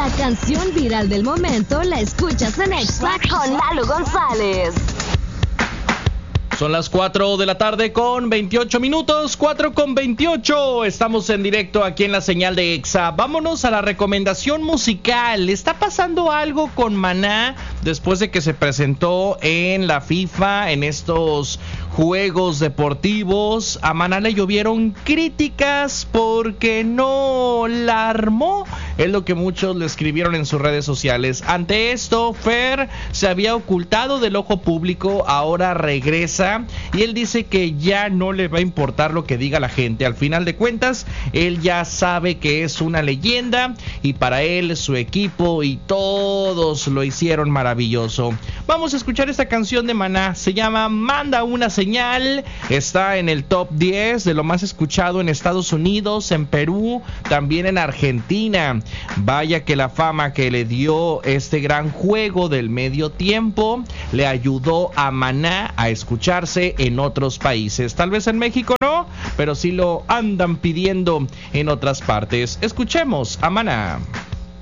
La canción viral del momento la escuchas en Exa con Lalo González. Son las 4 de la tarde con 28 minutos, 4 con 28. Estamos en directo aquí en la señal de Exa. Vámonos a la recomendación musical. ¿Está pasando algo con Maná después de que se presentó en la FIFA, en estos juegos deportivos? A Maná le llovieron críticas porque no la armó. Es lo que muchos le escribieron en sus redes sociales. Ante esto, Fer se había ocultado del ojo público, ahora regresa y él dice que ya no le va a importar lo que diga la gente. Al final de cuentas, él ya sabe que es una leyenda y para él, su equipo y todos lo hicieron maravilloso. Vamos a escuchar esta canción de Maná. Se llama Manda una señal. Está en el top 10 de lo más escuchado en Estados Unidos, en Perú, también en Argentina. Vaya que la fama que le dio este gran juego del medio tiempo le ayudó a Maná a escucharse en otros países. Tal vez en México no, pero sí lo andan pidiendo en otras partes. Escuchemos a Maná.